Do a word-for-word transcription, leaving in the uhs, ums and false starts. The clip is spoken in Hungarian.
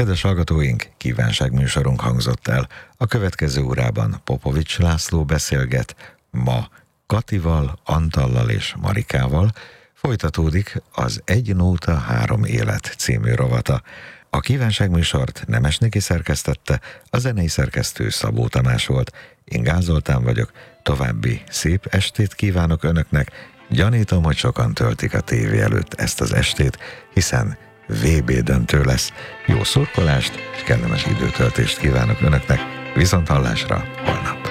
Kedves hallgatóink, kívánságműsorunk hangzott el. A következő órában Popovics László beszélget ma Katival, Antallal és Marikával. Folytatódik az Egy nóta, három élet című rovata. A kívánságműsort Nemesnéki szerkesztette, a zenei szerkesztő Szabó Tamás volt. Én Gál Zoltán vagyok, további szép estét kívánok önöknek. Gyanítom, hogy sokan töltik a tévé előtt ezt az estét, hiszen vé bé döntő lesz. Jó szurkolást és kellemes időtöltést kívánok önöknek, viszont hallásra holnap.